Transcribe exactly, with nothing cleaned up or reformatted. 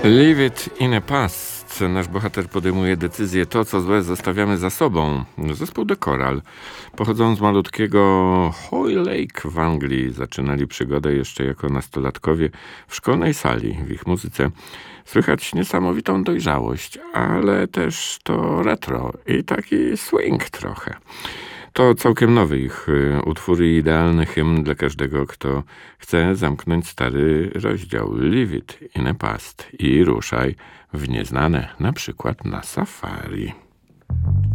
Leave it in a past. Nasz bohater podejmuje decyzję, to co złe zostawiamy za sobą. Zespół The Coral, pochodząc z malutkiego Hoylake w Anglii, zaczynali przygodę jeszcze jako nastolatkowie w szkolnej sali. W ich muzyce słychać niesamowitą dojrzałość, ale też to retro i taki swing trochę. To całkiem nowy ich utwór i idealny hymn dla każdego, kto chce zamknąć stary rozdział. Leave it in a past i ruszaj w nieznane, na przykład na safari.